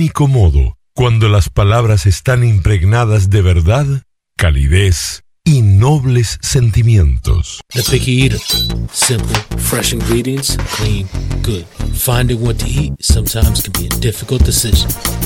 único modo, cuando las palabras están impregnadas de verdad, calidez y nobles sentimientos. The Picky Eater. Simple, fresh ingredients, clean, good. Finding what to eat sometimes can be a difficult decision.